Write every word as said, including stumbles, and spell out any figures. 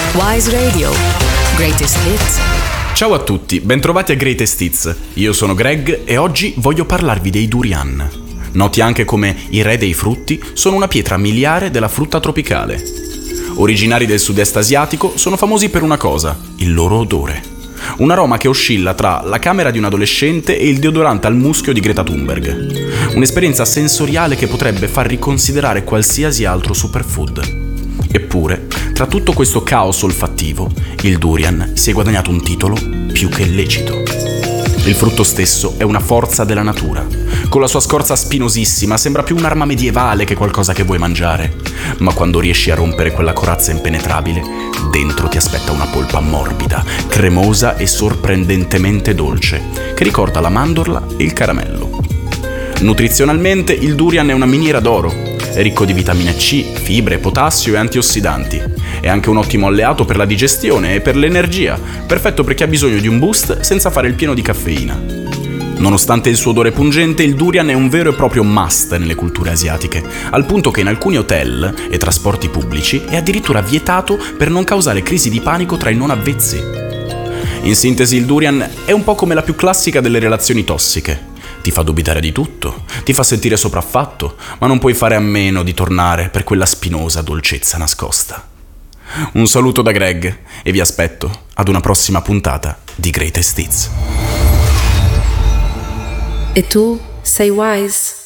Wise Radio. Greatest Hits. Ciao a tutti, bentrovati a Greatest Hits. Io sono Greg e oggi voglio parlarvi dei durian. Noti anche come i re dei frutti, sono una pietra miliare della frutta tropicale. Originari del sud-est asiatico, sono famosi per una cosa, il loro odore. Un aroma che oscilla tra la camera di un adolescente e il deodorante al muschio di Greta Thunberg. Un'esperienza sensoriale che potrebbe far riconsiderare qualsiasi altro superfood. Eppure, tra tutto questo caos olfattivo, il durian si è guadagnato un titolo più che lecito. Il frutto stesso è una forza della natura. Con la sua scorza spinosissima sembra più un'arma medievale che qualcosa che vuoi mangiare. Ma quando riesci a rompere quella corazza impenetrabile, dentro ti aspetta una polpa morbida, cremosa e sorprendentemente dolce, che ricorda la mandorla e il caramello. Nutrizionalmente il durian è una miniera d'oro. È ricco di vitamina C, fibre, potassio e antiossidanti. È anche un ottimo alleato per la digestione e per l'energia, perfetto per chi ha bisogno di un boost senza fare il pieno di caffeina. Nonostante il suo odore pungente, il durian è un vero e proprio must nelle culture asiatiche, al punto che in alcuni hotel e trasporti pubblici è addirittura vietato per non causare crisi di panico tra i non avvezzi. In sintesi, il durian è un po' come la più classica delle relazioni tossiche. Ti fa dubitare di tutto, ti fa sentire sopraffatto, ma non puoi fare a meno di tornare per quella spinosa dolcezza nascosta. Un saluto da Greg e vi aspetto ad una prossima puntata di Greatest Hits. E tu sei wise?